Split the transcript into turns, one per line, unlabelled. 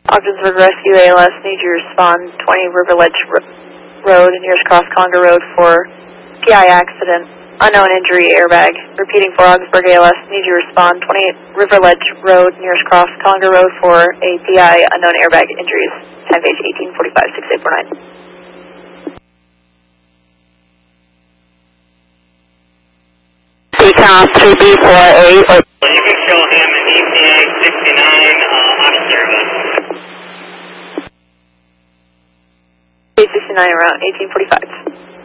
Ogdensburg Rescue ALS, need you to respond 20 River Ledge Road, nearest cross Conga Road for PI accident, unknown injury, airbag. Repeating for Ogdensburg ALS, need you to respond 28 River Ledge Road, nearest cross Conga Road for a PI, unknown airbag injuries. Time page 1845-6849.
Decom 3B48.
You can show him an EPA 69 out of service.
869 around 1845.